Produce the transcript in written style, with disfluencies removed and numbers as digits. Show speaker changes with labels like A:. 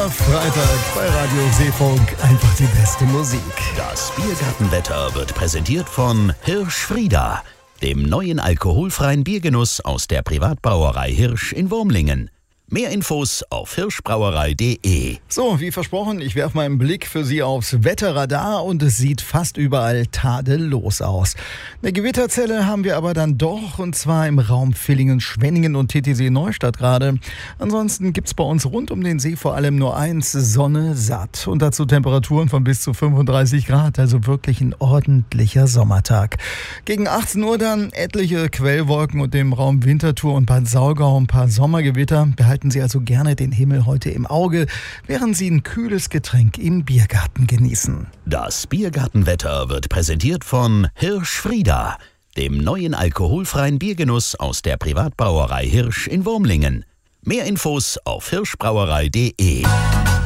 A: Freitag bei Radio Seefunk. Einfach die beste Musik.
B: Das Biergartenwetter wird präsentiert von Hirsch-Frieda, dem neuen alkoholfreien Biergenuss aus der Privatbrauerei Hirsch in Wurmlingen. Mehr Infos auf hirschbrauerei.de.
A: So, wie versprochen, ich werfe mal einen Blick für Sie aufs Wetterradar und es sieht fast überall tadellos aus. Eine Gewitterzelle haben wir aber dann doch, und zwar im Raum Villingen, Schwenningen und TTC Neustadt gerade. Ansonsten gibt's bei uns rund um den See vor allem nur eins: Sonne satt. Und dazu Temperaturen von bis zu 35 Grad, also wirklich ein ordentlicher Sommertag. Gegen 18 Uhr dann etliche Quellwolken und im Raum Winterthur und Bad Saulgau ein paar Sommergewitter. Behalten Sie also gerne den Himmel heute im Auge, während Sie ein kühles Getränk im Biergarten genießen.
B: Das Biergartenwetter wird präsentiert von Hirsch-Frieda, dem neuen alkoholfreien Biergenuss aus der Privatbrauerei Hirsch in Wurmlingen. Mehr Infos auf hirschbrauerei.de.